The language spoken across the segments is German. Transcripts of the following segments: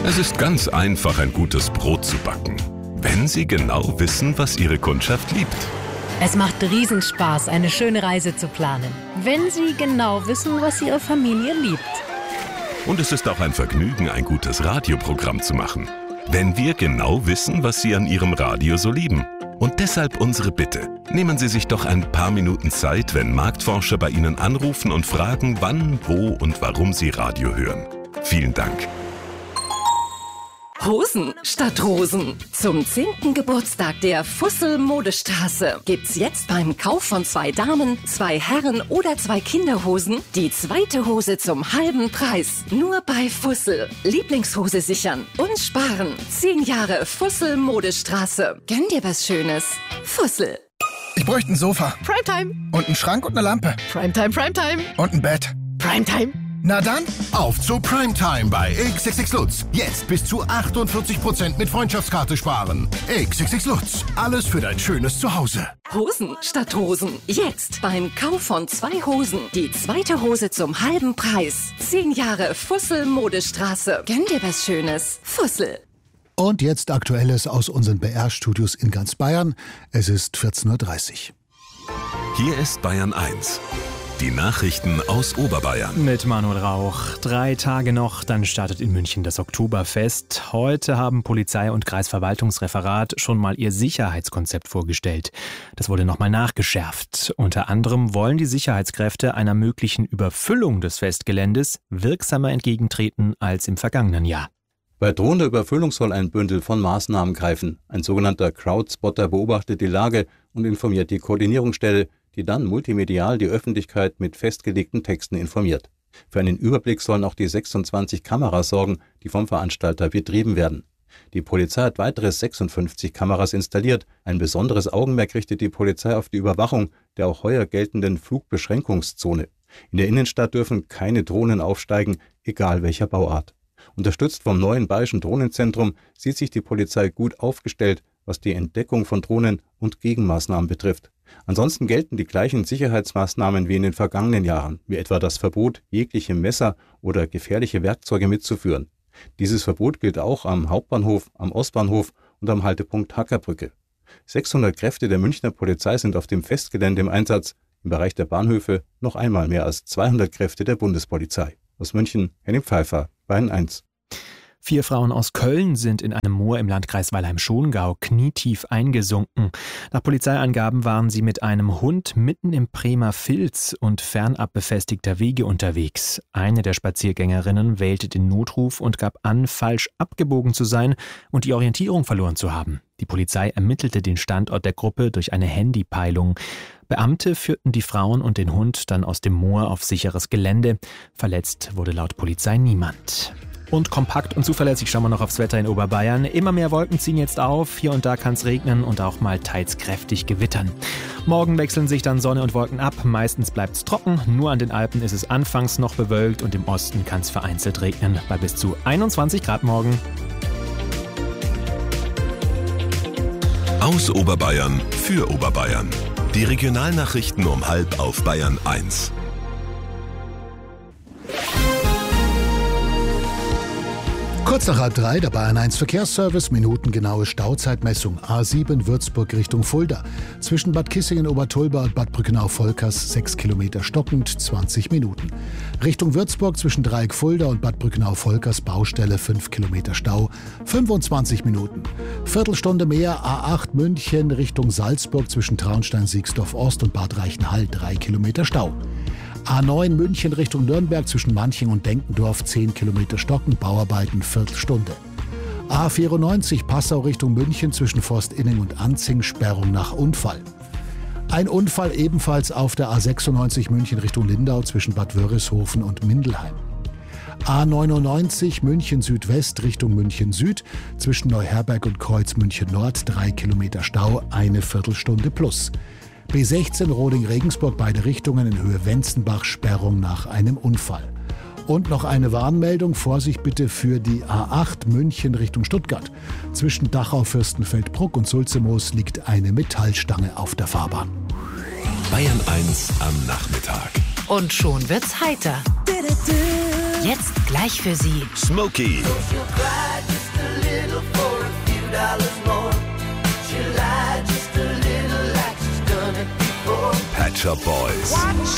Es ist ganz einfach, ein gutes Brot zu backen, wenn Sie genau wissen, was Ihre Kundschaft liebt. Es macht Riesenspaß, eine schöne Reise zu planen, wenn Sie genau wissen, was Ihre Familie liebt. Und es ist auch ein Vergnügen, ein gutes Radioprogramm zu machen, wenn wir genau wissen, was Sie an Ihrem Radio so lieben. Und deshalb unsere Bitte. Nehmen Sie sich doch ein paar Minuten Zeit, wenn Marktforscher bei Ihnen anrufen und fragen, wann, wo und warum Sie Radio hören. Vielen Dank. Hosen statt Rosen. Zum 10. Geburtstag der Fussel Modestraße gibt's jetzt beim Kauf von 2 Damen, 2 Herren oder 2 Kinderhosen die zweite Hose zum halben Preis. Nur bei Fussel. Lieblingshose sichern und sparen. 10 Jahre Fussel Modestraße. Gönn dir was Schönes. Fussel. Ich bräuchte ein Sofa. Primetime. Und einen Schrank und eine Lampe. Primetime, Primetime. Und ein Bett. Primetime. Na dann, auf zu Primetime bei XXX Lutz. Jetzt bis zu 48% mit Freundschaftskarte sparen. XXX Lutz. Alles für dein schönes Zuhause. Hosen statt Rosen. Jetzt beim Kauf von 2 Hosen die zweite Hose zum halben Preis. 10 Jahre Fussel Modestraße. Gönn dir was Schönes. Fussel. Und jetzt Aktuelles aus unseren BR-Studios in ganz Bayern. Es ist 14.30 Uhr. Hier ist Bayern 1. Die Nachrichten aus Oberbayern. Mit Manuel Rauch. 3 Tage noch, dann startet in München das Oktoberfest. Heute haben Polizei und Kreisverwaltungsreferat schon mal ihr Sicherheitskonzept vorgestellt. Das wurde nochmal nachgeschärft. Unter anderem wollen die Sicherheitskräfte einer möglichen Überfüllung des Festgeländes wirksamer entgegentreten als im vergangenen Jahr. Bei drohender Überfüllung soll ein Bündel von Maßnahmen greifen. Ein sogenannter Crowdspotter beobachtet die Lage und informiert die Koordinierungsstelle, die dann multimedial die Öffentlichkeit mit festgelegten Texten informiert. Für einen Überblick sollen auch die 26 Kameras sorgen, die vom Veranstalter betrieben werden. Die Polizei hat weitere 56 Kameras installiert. Ein besonderes Augenmerk richtet die Polizei auf die Überwachung der auch heuer geltenden Flugbeschränkungszone. In der Innenstadt dürfen keine Drohnen aufsteigen, egal welcher Bauart. Unterstützt vom neuen Bayerischen Drohnenzentrum sieht sich die Polizei gut aufgestellt, was die Entdeckung von Drohnen und Gegenmaßnahmen betrifft. Ansonsten gelten die gleichen Sicherheitsmaßnahmen wie in den vergangenen Jahren, wie etwa das Verbot, jegliche Messer oder gefährliche Werkzeuge mitzuführen. Dieses Verbot gilt auch am Hauptbahnhof, am Ostbahnhof und am Haltepunkt Hackerbrücke. 600 Kräfte der Münchner Polizei sind auf dem Festgelände im Einsatz, im Bereich der Bahnhöfe noch einmal mehr als 200 Kräfte der Bundespolizei. Aus München, Henning Pfeiffer, Bayern 1. 4 Frauen aus Köln sind in einem Moor im Landkreis Weilheim-Schongau knietief eingesunken. Nach Polizeiangaben waren sie mit einem Hund mitten im Bremer Vils und fernab befestigter Wege unterwegs. Eine der Spaziergängerinnen wählte den Notruf und gab an, falsch abgebogen zu sein und die Orientierung verloren zu haben. Die Polizei ermittelte den Standort der Gruppe durch eine Handypeilung. Beamte führten die Frauen und den Hund dann aus dem Moor auf sicheres Gelände. Verletzt wurde laut Polizei niemand. Und kompakt und zuverlässig schauen wir noch aufs Wetter in Oberbayern. Immer mehr Wolken ziehen jetzt auf. Hier und da kann es regnen und auch mal teils kräftig gewittern. Morgen wechseln sich dann Sonne und Wolken ab. Meistens bleibt es trocken. Nur an den Alpen ist es anfangs noch bewölkt und im Osten kann es vereinzelt regnen. Bei bis zu 21 Grad morgen. Aus Oberbayern für Oberbayern. Die Regionalnachrichten um 12:30 auf Bayern 1. Kurz nach 2:30 der Bayern 1 Verkehrsservice, minutengenaue Stauzeitmessung A7 Würzburg Richtung Fulda. Zwischen Bad Kissingen-Obertolba und Bad Brückenau-Volkers 6 Kilometer stockend, 20 Minuten. Richtung Würzburg zwischen Dreieck Fulda und Bad Brückenau-Volkers Baustelle 5 Kilometer Stau, 25 Minuten. Viertelstunde mehr A8 München Richtung Salzburg zwischen Traunstein-Siegsdorf-Ost und Bad Reichenhall 3 Kilometer Stau. A9 München Richtung Nürnberg zwischen Manching und Denkendorf 10 Kilometer stocken, Bauarbeiten Viertelstunde. A94 Passau Richtung München zwischen Forstinning und Anzing, Sperrung nach Unfall. Ein Unfall ebenfalls auf der A96 München Richtung Lindau zwischen Bad Wörishofen und Mindelheim. A99 München Südwest Richtung München Süd zwischen Neuherberg und Kreuz München Nord 3 Kilometer Stau, eine Viertelstunde plus. B16 Roding-Regensburg beide Richtungen in Höhe Wenzenbach, Sperrung nach einem Unfall. Und noch eine Warnmeldung, Vorsicht bitte für die A8 München Richtung Stuttgart. Zwischen Dachau-Fürstenfeldbruck und Sulzemoos liegt eine Metallstange auf der Fahrbahn. Bayern 1 am Nachmittag. Und schon wird's heiter. Jetzt gleich für Sie Smokey. Pet Shop Boys.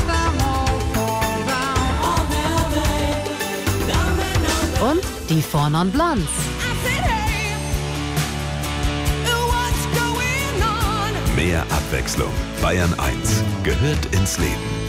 Und die Four Non Blondes. Mehr Abwechslung. Bayern 1 gehört ins Leben.